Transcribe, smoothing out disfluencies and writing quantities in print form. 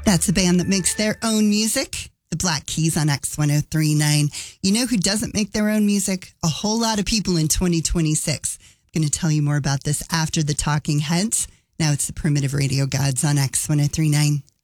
That's a band that makes their own music. The Black Keys on X1039. You know who doesn't make their own music? A whole lot of people in 2026. I'm going to tell you more about this after the Talking Heads. Now it's the Primitive Radio Gods on X1039.